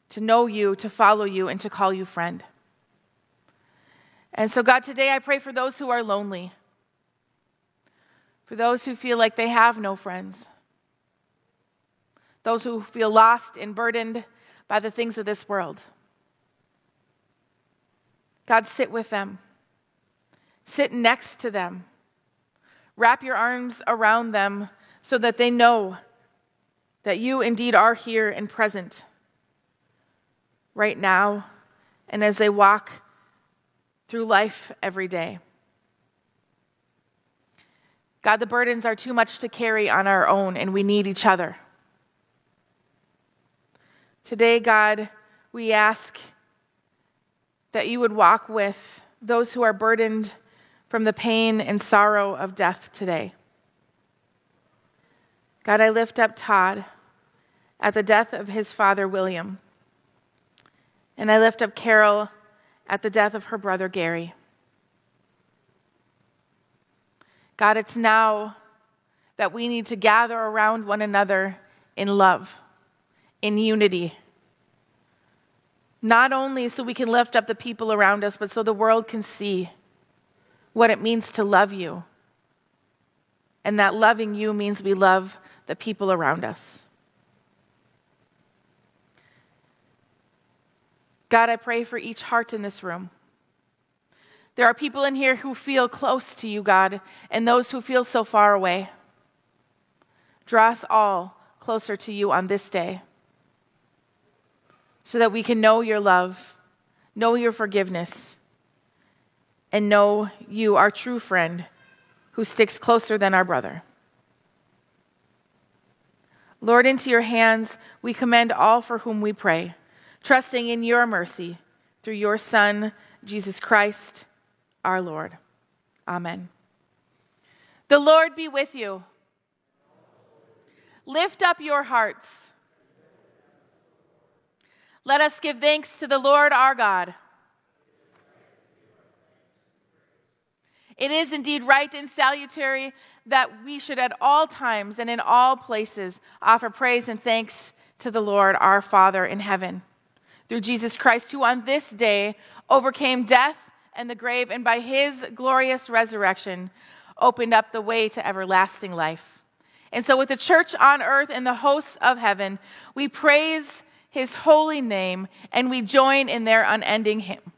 to know you, to follow you, and to call you friend. And so, God, today I pray for those who are lonely, for those who feel like they have no friends, those who feel lost and burdened by the things of this world. God, sit with them. Sit next to them. Wrap your arms around them so that they know that you indeed are here and present right now and as they walk through life every day. God, the burdens are too much to carry on our own, and we need each other. Today, God, we ask that you would walk with those who are burdened from the pain and sorrow of death today. God, I lift up Todd at the death of his father, William. And I lift up Carol at the death of her brother, Gary. God, it's now that we need to gather around one another in love, in unity. Not only so we can lift up the people around us, but so the world can see what it means to love you. And that loving you means we love the people around us. God, I pray for each heart in this room. There are people in here who feel close to you, God, and those who feel so far away. Draw us all closer to you on this day so that we can know your love, know your forgiveness, and know you, our true friend, who sticks closer than our brother. Lord, into your hands we commend all for whom we pray, trusting in your mercy through your Son, Jesus Christ, our Lord. Amen. The Lord be with you. Lift up your hearts. Let us give thanks to the Lord our God. It is indeed right and salutary that we should at all times and in all places offer praise and thanks to the Lord our Father in heaven, through Jesus Christ, who on this day overcame death and the grave, and by his glorious resurrection opened up the way to everlasting life. And so with the church on earth and the hosts of heaven, we praise his holy name and we join in their unending hymn.